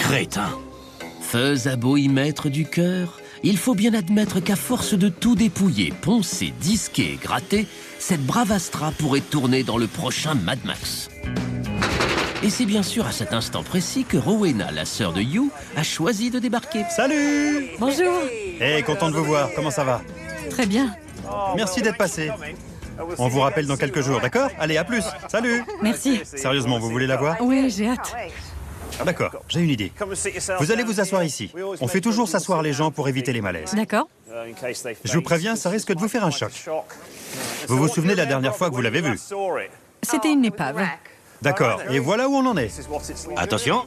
crétin. Fuzz a beau y mettre du cœur, il faut bien admettre qu'à force de tout dépouiller, poncer, disquer et gratter, cette brave Astra pourrait tourner dans le prochain Mad Max. Et c'est bien sûr à cet instant précis que Rowena, la sœur de Hugh, a choisi de débarquer. Salut! Bonjour. Hey, content de vous voir. Comment ça va? Très bien. Merci d'être passé. On vous rappelle dans quelques jours, d'accord? Allez, à plus. Salut! Merci. Sérieusement, vous voulez la voir? Oui, j'ai hâte. D'accord, j'ai une idée. Vous allez vous asseoir ici. On fait toujours s'asseoir les gens pour éviter les malaises. D'accord. Je vous préviens, ça risque de vous faire un choc. Vous vous souvenez la dernière fois que vous l'avez vu? C'était une épave. D'accord, et voilà où on en est. Attention.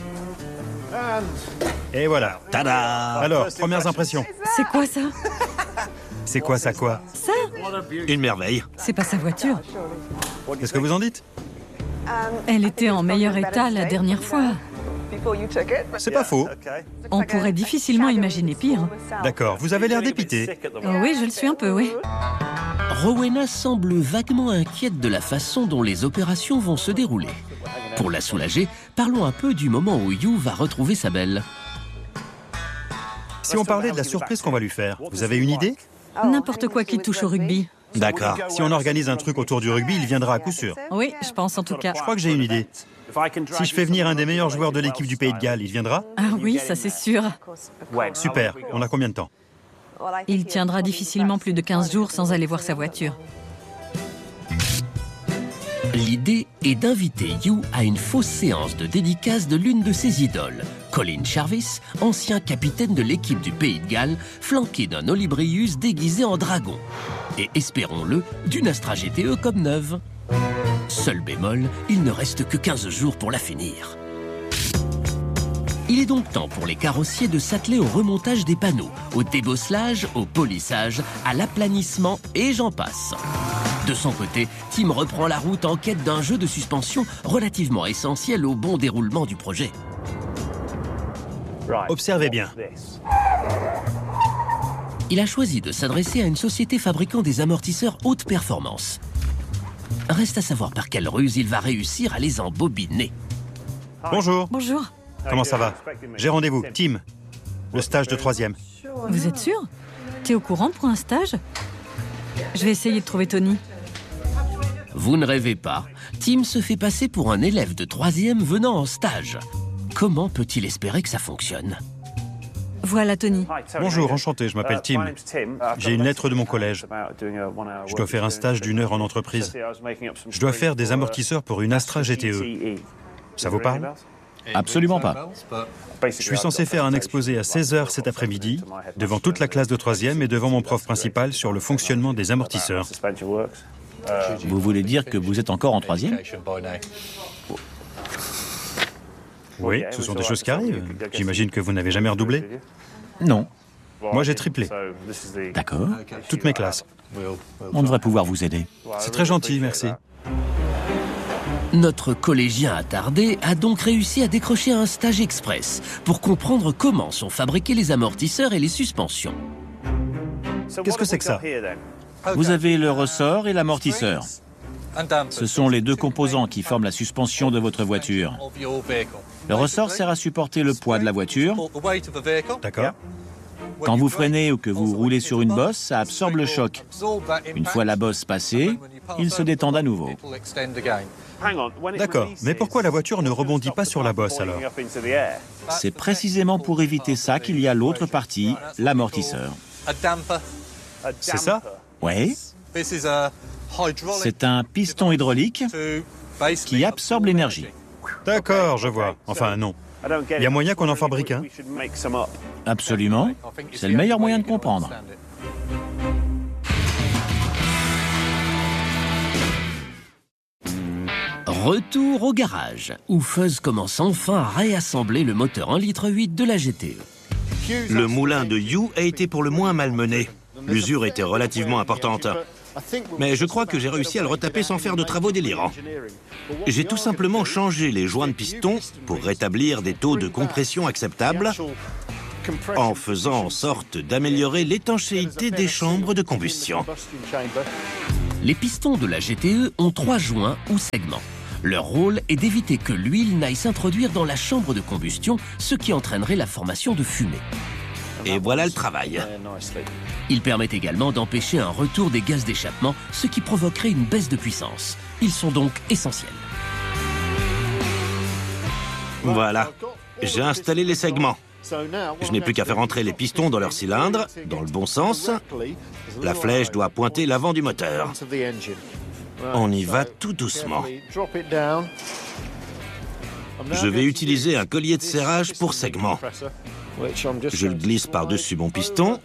Et voilà. Tada! Alors, premières impressions. C'est quoi ça? C'est quoi ça quoi? Ça? Une merveille. C'est pas sa voiture. Qu'est-ce que vous en dites? Elle était en meilleur état la dernière fois. C'est pas faux. On pourrait difficilement imaginer pire. D'accord, vous avez l'air dépité. Oh oui, je le suis un peu, oui. Rowena semble vaguement inquiète de la façon dont les opérations vont se dérouler. Pour la soulager, parlons un peu du moment où Hugh va retrouver sa belle. Si on parlait de la surprise qu'on va lui faire, vous avez une idée? N'importe quoi qui touche au rugby. D'accord. Si on organise un truc autour du rugby, il viendra à coup sûr. Oui, je pense en tout cas. Je crois que j'ai une idée. Si je fais venir un des meilleurs joueurs de l'équipe du Pays de Galles, il viendra? Ah oui, ça c'est sûr. Super, on a combien de temps? Il tiendra difficilement plus de 15 jours sans aller voir sa voiture. L'idée est d'inviter Hugh à une fausse séance de dédicace de l'une de ses idoles, Colin Charvis, ancien capitaine de l'équipe du Pays de Galles, flanqué d'un Olibrius déguisé en dragon. Et espérons-le, d'une Astra GTE comme neuve. Seul bémol, il ne reste que 15 jours pour la finir. Il est donc temps pour les carrossiers de s'atteler au remontage des panneaux, au débosselage, au polissage, à l'aplanissement et j'en passe. De son côté, Tim reprend la route en quête d'un jeu de suspension relativement essentiel au bon déroulement du projet. Observez bien. Il a choisi de s'adresser à une société fabriquant des amortisseurs haute performance. Reste à savoir par quelle ruse il va réussir à les embobiner. Bonjour, Bonjour. comment ça va? J'ai rendez-vous, Tim. Le stage de 3e. Vous êtes sûr? T'es au courant pour un stage? Je vais essayer de trouver Tony. Vous ne rêvez pas, Tim se fait passer pour un élève de 3e venant en stage. Comment peut-il espérer que ça fonctionne? Voilà Tony. Bonjour, enchanté, je m'appelle Tim. J'ai une lettre de mon collège. Je dois faire un stage d'1 heure en entreprise. Je dois faire des amortisseurs pour une Astra GTE. Ça vous parle? Absolument pas. Je suis censé faire un exposé à 16h cet après-midi, devant toute la classe de 3e et devant mon prof principal sur le fonctionnement des amortisseurs. Vous voulez dire que vous êtes encore en 3e? Oui, ce sont des choses qui arrivent. J'imagine que vous n'avez jamais redoublé. Non. Moi, j'ai triplé. D'accord. Toutes mes classes. On devrait pouvoir vous aider. C'est très gentil, merci. Notre collégien attardé a donc réussi à décrocher un stage express pour comprendre comment sont fabriqués les amortisseurs et les suspensions. Qu'est-ce que c'est que ça? Vous avez le ressort et l'amortisseur. Ce sont les deux composants qui forment la suspension de votre voiture. Le ressort sert à supporter le poids de la voiture. D'accord. Quand vous freinez ou que vous roulez sur une bosse, ça absorbe le choc. Une fois la bosse passée, il se détend à nouveau. D'accord. Mais pourquoi la voiture ne rebondit pas sur la bosse alors? C'est précisément pour éviter ça qu'il y a l'autre partie, l'amortisseur. C'est ça? Oui. C'est un piston hydraulique qui absorbe l'énergie. D'accord, je vois. Enfin, non. Il y a moyen qu'on en fabrique un? Absolument. C'est le meilleur moyen de comprendre. Retour au garage, où Fuzz commence enfin à réassembler le moteur 1,8 litre de la GTE. Le moulin de Hugh a été pour le moins malmené. L'usure était relativement importante. Mais je crois que j'ai réussi à le retaper sans faire de travaux délirants. J'ai tout simplement changé les joints de piston pour rétablir des taux de compression acceptables en faisant en sorte d'améliorer l'étanchéité des chambres de combustion. Les pistons de la GTE ont 3 joints ou segments. Leur rôle est d'éviter que l'huile n'aille s'introduire dans la chambre de combustion, ce qui entraînerait la formation de fumée. Et voilà le travail. Ils permettent également d'empêcher un retour des gaz d'échappement, ce qui provoquerait une baisse de puissance. Ils sont donc essentiels. Voilà, j'ai installé les segments. Je n'ai plus qu'à faire entrer les pistons dans leur cylindre, dans le bon sens. La flèche doit pointer l'avant du moteur. On y va tout doucement. Je vais utiliser un collier de serrage pour segments. Je le glisse par-dessus mon piston.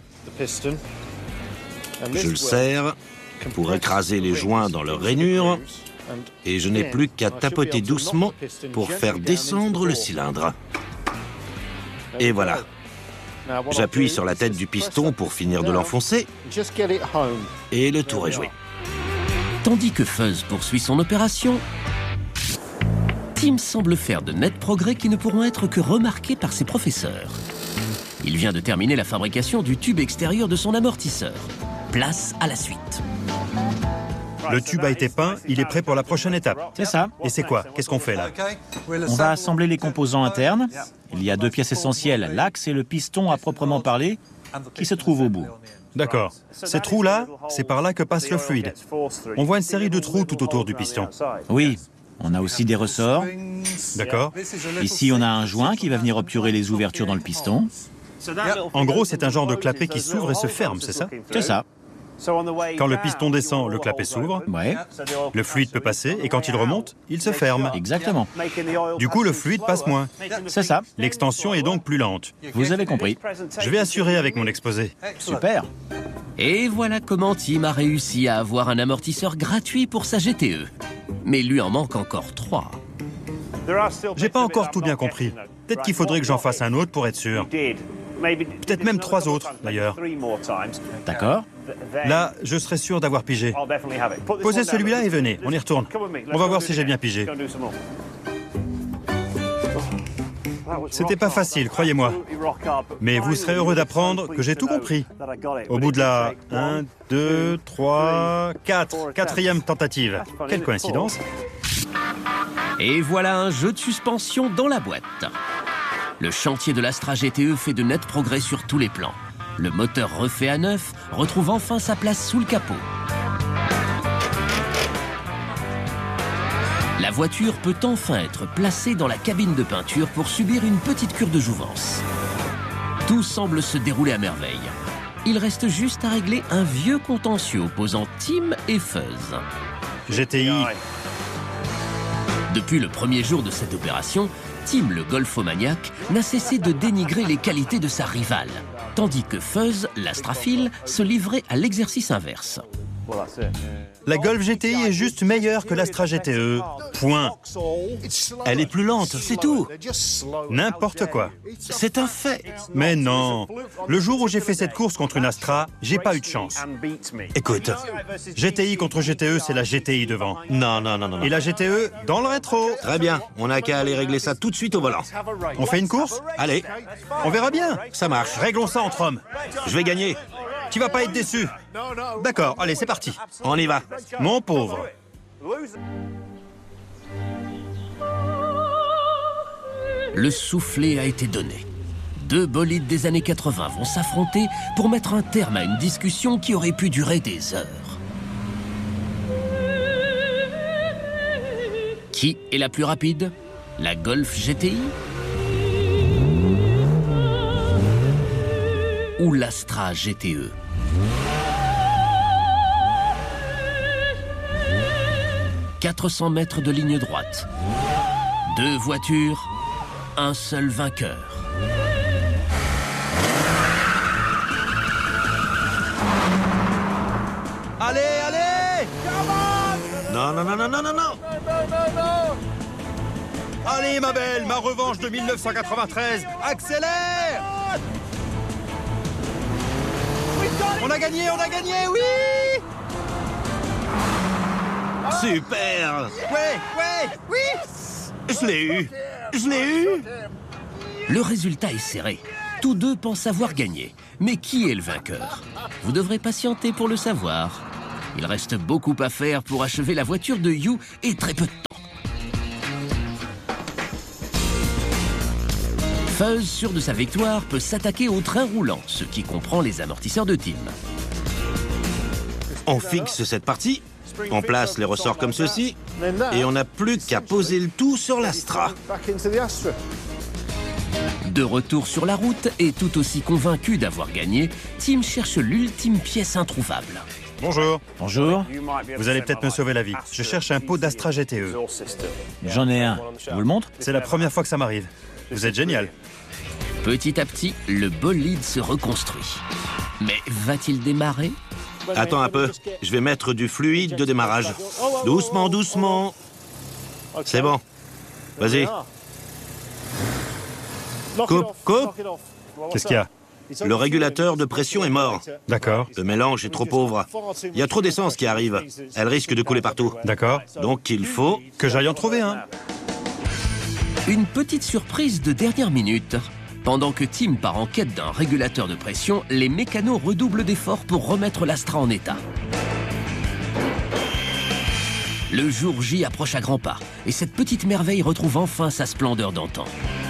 Je le serre pour écraser les joints dans leur rainure. Et je n'ai plus qu'à tapoter doucement pour faire descendre le cylindre. Et voilà. J'appuie sur la tête du piston pour finir de l'enfoncer. Et le tour est joué. Tandis que Fuzz poursuit son opération, Tim semble faire de nets progrès qui ne pourront être que remarqués par ses professeurs. Il vient de terminer la fabrication du tube extérieur de son amortisseur. Place à la suite. Le tube a été peint, il est prêt pour la prochaine étape. C'est ça. Et c'est quoi? Qu'est-ce qu'on fait là? On va assembler les composants internes. Il y a deux pièces essentielles, l'axe et le piston à proprement parler, qui se trouvent au bout. D'accord. Ces trous-là, c'est par là que passe le fluide. On voit une série de trous tout autour du piston. Oui, on a aussi des ressorts. D'accord. Ici, on a un joint qui va venir obturer les ouvertures dans le piston. En gros, c'est un genre de clapet qui s'ouvre et se ferme, c'est ça? C'est ça. Quand le piston descend, le clapet s'ouvre, Ouais, le fluide peut passer, et quand il remonte, il se ferme. exactement. Du coup, le fluide passe moins. C'est ça. L'extension est donc plus lente. Vous avez compris. Je vais assurer avec mon exposé. Super. Et voilà comment Tim a réussi à avoir un amortisseur gratuit pour sa GTE. Mais il lui en manque encore 3. J'ai pas encore tout bien compris. Peut-être qu'il faudrait que j'en fasse un autre pour être sûr. Peut-être même 3 autres, d'ailleurs. D'accord. Là, je serai sûr d'avoir pigé. Posez celui-là et venez, on y retourne. On va voir si j'ai bien pigé. C'était pas facile, croyez-moi. Mais vous serez heureux d'apprendre que j'ai tout compris. Au bout de la 1, 2, 3, 4, quatrième tentative. Quelle coïncidence. Et voilà un jeu de suspension dans la boîte. Le chantier de l'Astra GTE fait de nets progrès sur tous les plans. Le moteur refait à neuf retrouve enfin sa place sous le capot. La voiture peut enfin être placée dans la cabine de peinture pour subir une petite cure de jouvence. Tout semble se dérouler à merveille. Il reste juste à régler un vieux contentieux opposant Tim et Fuzz. GTI. Depuis le premier jour de cette opération, Tim le golfomaniaque n'a cessé de dénigrer les qualités de sa rivale, tandis que Fuzz, l'astraphile, se livrait à l'exercice inverse. La Golf GTI est juste meilleure que l'Astra GTE. Point. Elle est plus lente, c'est tout. N'importe quoi. C'est un fait. Mais non. Le jour où j'ai fait cette course contre une Astra, j'ai pas eu de chance. Écoute. GTI contre GTE, c'est la GTI devant. Non, non, non, non. Et la GTE dans le rétro. Très bien, on n'a qu'à aller régler ça tout de suite au volant. On fait une course? Allez, On verra bien. ça marche. Réglons ça entre hommes. Je vais gagner. Tu vas pas être déçu. D'accord, allez, c'est parti. On y va. Mon pauvre. Le soufflet a été donné. Deux bolides des années 80 vont s'affronter pour mettre un terme à une discussion qui aurait pu durer des heures. Qui est la plus rapide? La Golf GTI? Ou l'Astra GTE? « 400 mètres de ligne droite. 2 voitures, un seul vainqueur. » Allez, allez! Non, non, non, non, non, non, non. Allez, ma belle, ma revanche de 1993. Accélère! On a gagné, oui! Super. Oui! Je l'ai eu. Je l'ai eu. Le résultat est serré. Tous deux pensent avoir gagné. Mais qui est le vainqueur? Vous devrez patienter pour le savoir. Il reste beaucoup à faire pour achever la voiture de Hugh et très peu de temps. Fuzz, sûr de sa victoire, peut s'attaquer au train roulant, ce qui comprend les amortisseurs de Tim. On fixe cette partie, on place les ressorts comme ceci, et on n'a plus qu'à poser le tout sur l'Astra. De retour sur la route et tout aussi convaincu d'avoir gagné, Tim cherche l'ultime pièce introuvable. Bonjour. Bonjour. Vous allez peut-être me sauver la vie. Je cherche un pot d'Astra GTE. J'en ai un. Je vous le montre? C'est la première fois que ça m'arrive. Vous êtes génial. Petit à petit, le bolide se reconstruit. Mais va-t-il démarrer? Attends un peu, je vais mettre du fluide de démarrage. Doucement, doucement. C'est bon. Vas-y. Coupe, coupe. Qu'est-ce qu'il y a? Le régulateur de pression est mort. D'accord, Le mélange est trop pauvre. Il y a trop d'essence qui arrive. Elle risque de couler partout. d'accord. Donc il faut... Que j'aille en trouver un. Une petite surprise de dernière minute. Pendant que Tim part en quête d'un régulateur de pression, les mécanos redoublent d'efforts pour remettre l'Astra en état. Le jour J approche à grands pas, et cette petite merveille retrouve enfin sa splendeur d'antan.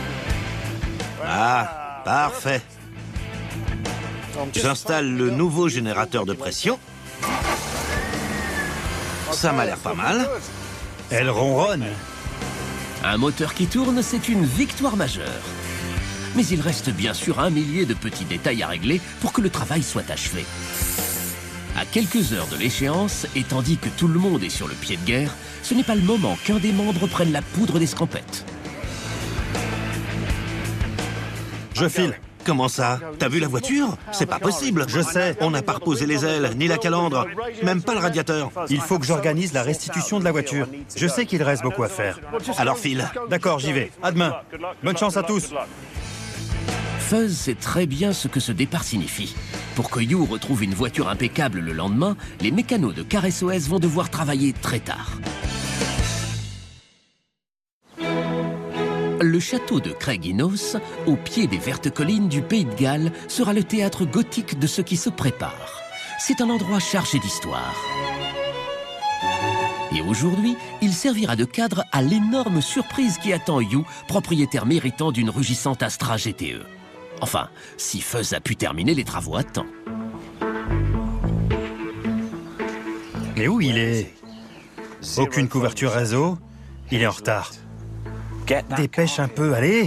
Ah, parfait. J'installe le nouveau générateur de pression. Ça m'a l'air pas mal. Elle ronronne. Un moteur qui tourne, c'est une victoire majeure. Mais il reste bien sûr un millier de petits détails à régler pour que le travail soit achevé. À quelques heures de l'échéance, et tandis que tout le monde est sur le pied de guerre, ce n'est pas le moment qu'un des membres prenne la poudre d'escampette. Je file. Comment ça? T'as vu la voiture? C'est pas possible. Je sais. On n'a pas reposé les ailes, ni la calandre, même pas le radiateur. Il faut que j'organise la restitution de la voiture. Je sais qu'il reste beaucoup à faire. Alors file. D'accord, j'y vais. À demain. Bonne chance à tous. Fuzz sait très bien ce que ce départ signifie. Pour que You retrouve une voiture impeccable le lendemain, les mécanos de Car SOS vont devoir travailler très tard. Le château de Craig-y-Nos, au pied des vertes collines du Pays de Galles, sera le théâtre gothique de ce qui se prépare. C'est un endroit chargé d'histoire. Et aujourd'hui, il servira de cadre à l'énorme surprise qui attend You, propriétaire méritant d'une rugissante Astra GTE. Enfin, si Fuzz a pu terminer les travaux à temps. Mais où il est? Aucune couverture réseau. Il est en retard. Dépêche un peu, allez.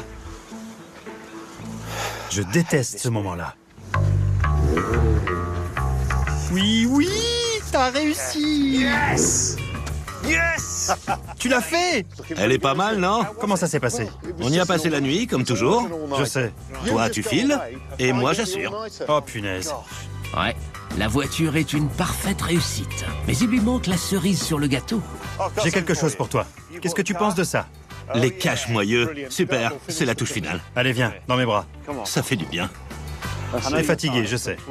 Je déteste ce moment-là. Oui, oui, t'as réussi. Yes! Yes! Tu l'as fait. Elle est pas mal, non? Comment ça s'est passé? On y a passé la nuit, comme toujours. Je sais. Toi, tu files, et moi, j'assure. Oh, punaise. Ouais, la voiture est une parfaite réussite. Mais il lui manque la cerise sur le gâteau. J'ai quelque chose pour toi. Qu'est-ce que tu penses de ça? Les caches moyeux. Super, c'est la touche finale. Allez, viens, dans mes bras. Ça fait du bien. T'es fatigué, je sais.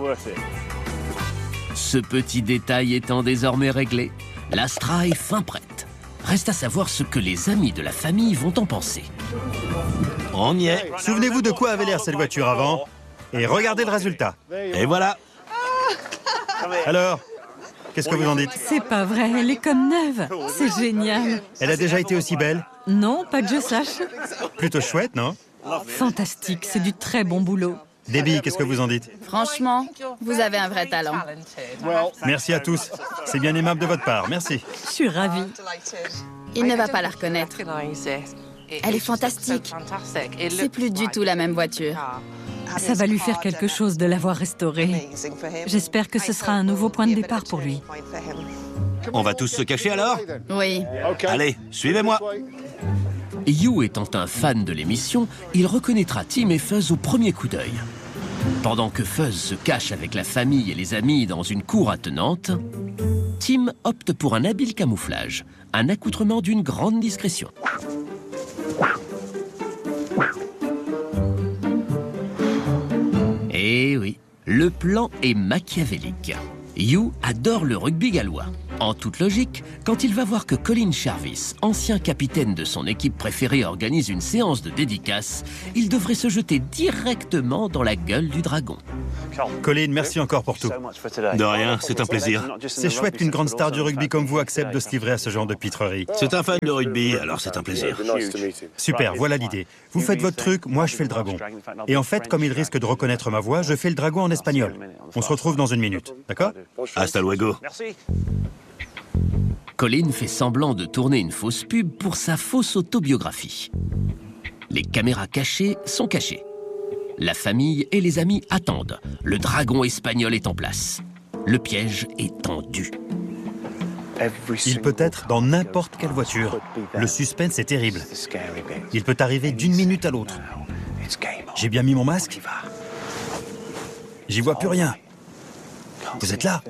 Ce petit détail étant désormais réglé, l'Astra est fin prête. Reste à savoir ce que les amis de la famille vont en penser. On y est. Souvenez-vous de quoi avait l'air cette voiture avant et regardez le résultat. Et voilà. Alors, qu'est-ce que vous en dites? C'est pas vrai, elle est comme neuve. C'est génial. Elle a déjà été aussi belle? Non, pas que je sache. Plutôt chouette, non? Fantastique, c'est du très bon boulot. Debbie, qu'est-ce que vous en dites? Franchement, vous avez un vrai talent. Merci à tous. C'est bien aimable de votre part, merci. Je suis ravie. Il ne va pas la reconnaître. Elle est fantastique. C'est plus du tout la même voiture. Ça va lui faire quelque chose de l'avoir restaurée. J'espère que ce sera un nouveau point de départ pour lui. On va tous se cacher alors? Oui. Allez, suivez-moi. You étant un fan de l'émission, il reconnaîtra Tim et Fuzz au premier coup d'œil. Pendant que Fuzz se cache avec la famille et les amis dans une cour attenante, Tim opte pour un habile camouflage, un accoutrement d'une grande discrétion. Eh oui, le plan est machiavélique. You adore le rugby gallois. En toute logique, quand il va voir que Colin Charvis, ancien capitaine de son équipe préférée, organise une séance de dédicace, il devrait se jeter directement dans la gueule du dragon. Colin, merci encore pour tout. De rien, c'est un plaisir. C'est chouette qu'une grande star du rugby comme vous accepte de se livrer à ce genre de pitrerie. C'est un fan de rugby, alors c'est un plaisir. Super, voilà l'idée. Vous faites votre truc, moi je fais le dragon. Et en fait, comme il risque de reconnaître ma voix, je fais le dragon en espagnol. On se retrouve dans 1 minute, d'accord? Hasta luego. Colin fait semblant de tourner une fausse pub pour sa fausse autobiographie. Les caméras cachées sont cachées. La famille et les amis attendent. Le dragon espagnol est en place. Le piège est tendu. Il peut être dans n'importe quelle voiture. Le suspense est terrible. Il peut arriver d'une minute à l'autre. J'ai bien mis mon masque? J'y vois plus rien. Vous êtes là?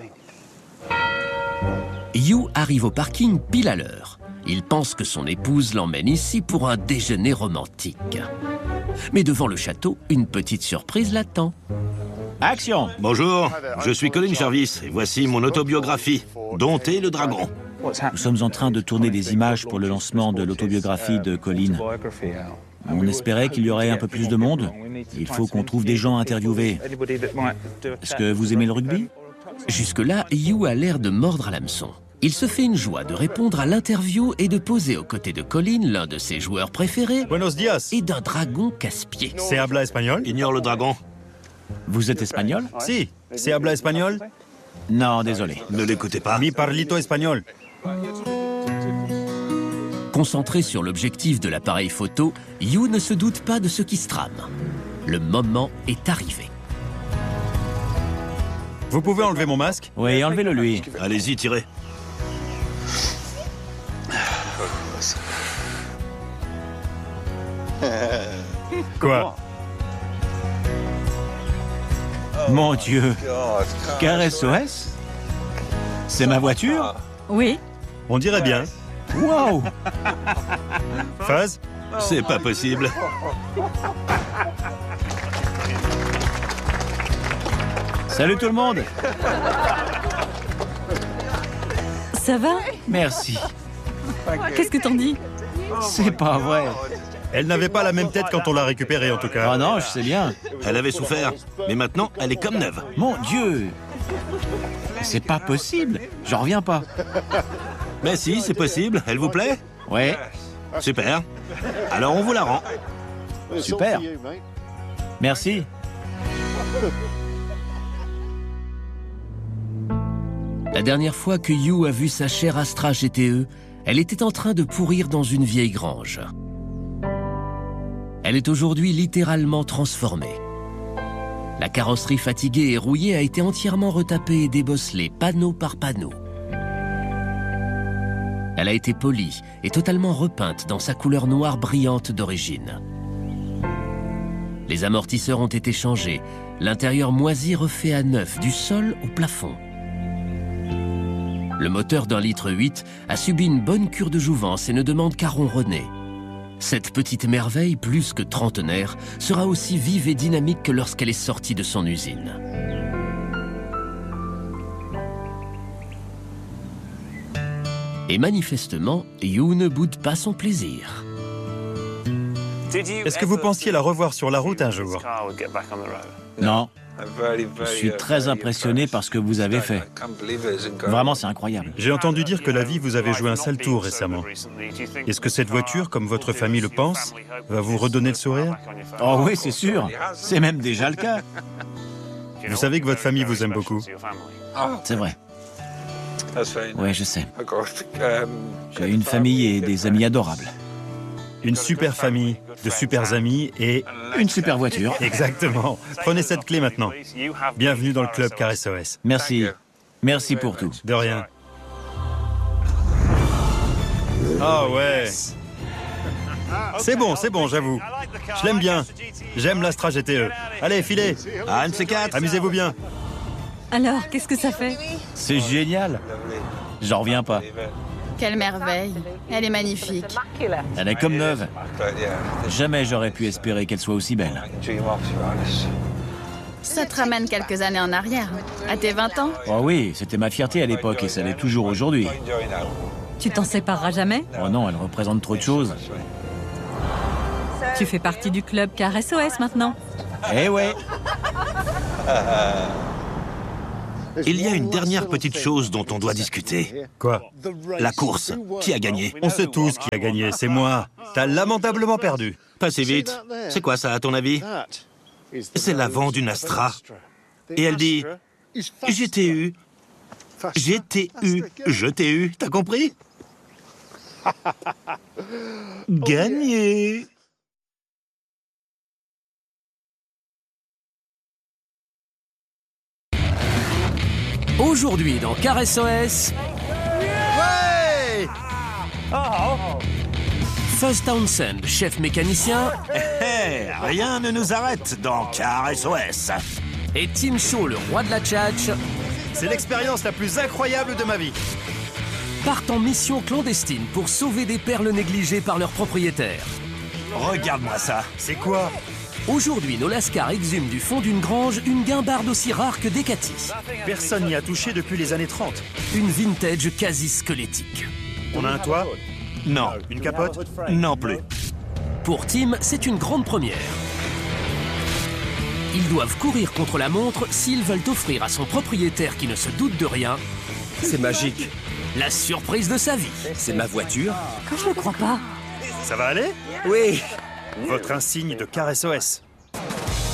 Hugh arrive au parking pile à l'heure. Il pense que son épouse l'emmène ici pour un déjeuner romantique. Mais devant le château, une petite surprise l'attend. Action! Bonjour, je suis Colin Charvis et voici mon autobiographie, Dompter le dragon. Nous sommes en train de tourner des images pour le lancement de l'autobiographie de Colin. On espérait qu'il y aurait un peu plus de monde. Il faut qu'on trouve des gens à interviewer. Est-ce que vous aimez le rugby? Jusque-là, Hugh a l'air de mordre à l'hameçon. Il se fait une joie de répondre à l'interview et de poser aux côtés de Colin, l'un de ses joueurs préférés, Buenos dias. et d'un dragon casse-pied. C'est habla espagnol? Ignore le dragon. Vous êtes espagnol? Si. C'est habla espagnol? Non, désolé. Ne l'écoutez pas. Mi parlito espagnol. Concentré sur l'objectif de l'appareil photo, Hugh ne se doute pas de ce qui se trame. Le moment est arrivé. Vous pouvez enlever mon masque? Oui, enlevez-le lui. Allez-y, tirez. Quoi? Mon Dieu. Car SOS? C'est ma voiture? Oui. On dirait bien. Wow! Faz? C'est pas possible. Salut tout le monde! Ça va? Merci. Qu'est-ce que t'en dis? C'est pas vrai. Elle n'avait pas la même tête quand on l'a récupérée, en tout cas. Oh non, je sais bien. Elle avait souffert, mais maintenant, elle est comme neuve. Mon Dieu! C'est pas possible. J'en reviens pas. Mais si, c'est possible. Elle vous plaît? Ouais, Super. Alors on vous la rend. super. Merci. La dernière fois que Hugh a vu sa chère Astra GTE, elle était en train de pourrir dans une vieille grange. Elle est aujourd'hui littéralement transformée. La carrosserie fatiguée et rouillée a été entièrement retapée et débosselée, panneau par panneau. Elle a été polie et totalement repeinte dans sa couleur noire brillante d'origine. Les amortisseurs ont été changés, l'intérieur moisi refait à neuf, du sol au plafond. Le moteur d'1,8 litre a subi une bonne cure de jouvence et ne demande qu'à ronronner. Cette petite merveille, plus que trentenaire, sera aussi vive et dynamique que lorsqu'elle est sortie de son usine. Et manifestement, Hugh ne boude pas son plaisir. Est-ce que vous pensiez la revoir sur la route un jour? Non, je suis très impressionné par ce que vous avez fait. Vraiment, c'est incroyable. J'ai entendu dire que la vie vous avait joué un sale tour récemment. Est-ce que cette voiture, comme votre famille le pense, va vous redonner le sourire? Oh oui, c'est sûr. C'est même déjà le cas. Vous savez que votre famille vous aime beaucoup. C'est vrai. Ouais, je sais. J'ai une famille et des amis adorables. Une super famille, de super amis et... Une super voiture. Exactement. Prenez cette clé maintenant. Bienvenue dans le club Car SOS. Merci. Merci pour tout. De rien. Ah ouais. C'est bon, j'avoue. Je l'aime bien. J'aime l'Astra GTE. Allez, filez. Un de ces quatre. Amusez-vous bien. Alors, qu'est-ce que ça fait? C'est génial. J'en reviens pas. Quelle merveille. Elle est magnifique. Elle est comme neuve. Jamais j'aurais pu espérer qu'elle soit aussi belle. Ça te ramène quelques années en arrière. À tes 20 ans? Oh oui, c'était ma fierté à l'époque et ça l'est toujours aujourd'hui. Tu t'en sépareras jamais? Oh non, elle représente trop de choses. Tu fais partie du club Car SOS maintenant. Eh ouais. Il y a une dernière petite chose dont on doit discuter. Quoi? La course. Qui a gagné? On sait tous qui a gagné, c'est moi. T'as lamentablement perdu. Pas si vite. C'est quoi ça, à ton avis? C'est l'avant d'une Astra. Et elle dit « Je t'ai eu. Je t'ai eu. T'as compris ?» Gagné. Aujourd'hui dans Car SOS... Fuzz Townsend, chef mécanicien... Rien ne nous arrête dans Car SOS. Et Tim Shaw, le roi de la tchatch... C'est l'expérience la plus incroyable de ma vie. partent en mission clandestine pour sauver des perles négligées par leurs propriétaires. Regarde-moi ça. C'est quoi? Aujourd'hui, nos lascars exhument du fond d'une grange une guimbarde aussi rare que Decati. Personne n'y a touché depuis les années 30. Une vintage quasi squelettique. On a un toit? Non. Une capote? Non plus. Pour Tim, c'est une grande première. Ils doivent courir contre la montre s'ils veulent offrir à son propriétaire qui ne se doute de rien... C'est magique. La surprise de sa vie. C'est ma voiture. Je ne crois pas. Ça va aller? Oui. Votre insigne de Car SOS.